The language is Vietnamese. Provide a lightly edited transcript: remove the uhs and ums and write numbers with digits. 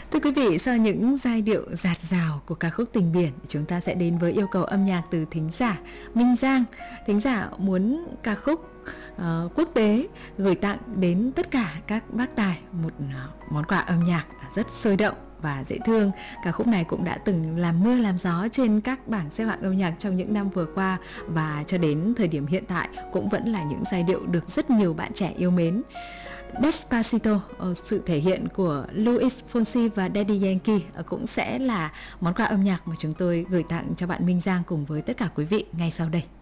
Thưa quý vị, sau những giai điệu dạt dào của ca khúc Tình Biển, chúng ta sẽ đến với yêu cầu âm nhạc từ thính giả Minh Giang. Thính giả muốn ca khúc quốc tế gửi tặng đến tất cả các bác tài một món quà âm nhạc rất sôi động và dễ thương. Ca khúc này cũng đã từng làm mưa làm gió trên các bảng xếp hạng âm nhạc trong những năm vừa qua, và cho đến thời điểm hiện tại cũng vẫn là những giai điệu được rất nhiều bạn trẻ yêu mến. Despacito, sự thể hiện của Luis Fonsi và Daddy Yankee cũng sẽ là món quà âm nhạc mà chúng tôi gửi tặng cho bạn Minh Giang cùng với tất cả quý vị ngay sau đây.